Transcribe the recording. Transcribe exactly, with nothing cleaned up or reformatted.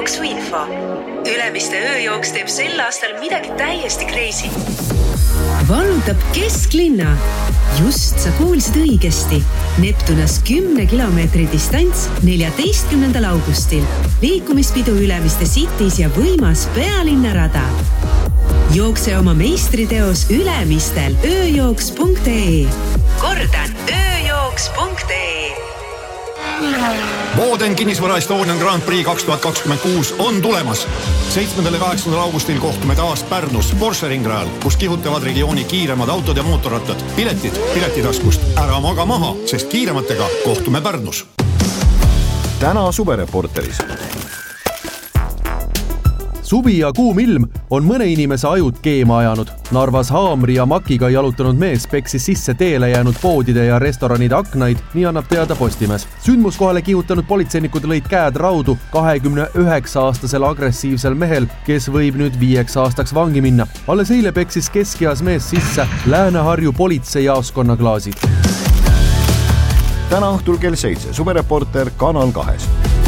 Info. Ülemiste ööjooks teeb sel aastal midagi täiesti crazy. Vallutab kesklinna. Just sa kuulsid õigesti. Neptunas kümne kilomeetri distants neljateistkümnendal augustil. Liikumispidu Ülemiste Cities ja võimas pealinnarada. Jookse oma meistriteos Ülemistel ööjooks punkt ee. Kordan ööjooks punkt ee. Boden Kinnisvara Estonian Grand Prix kaks tuhat kakskümmend kuus on tulemas. seitsmendal ja kaheksandal augustil kohtume taas Pärnus Porsche ringrajal, kus kihutavad regiooni kiiremad autod ja mootorrattad. Piletid piletitaskust. Ära maga maha, sest kiirematega kohtume Pärnus. Täna Suvereporteris. Suvi ja kuum ilm on mõne inimese ajud keema ajanud. Narvas haamri ja makiga jalutanud mees peksis sisse teele jäänud poodide ja restoranide aknaid, nii annab teada Postimees. Sündmuskohale kihutanud politseinikud lõid käed raudu kahekümne üheksa aastasel agressiivsel mehel, kes võib nüüd viieks aastaks vangi minna. Alles eile peksis keskeas mees sisse Lääne-Harju politseijaoskonna klaasid. Täna õhtul kell seitse Suvereporter Kanal kahes.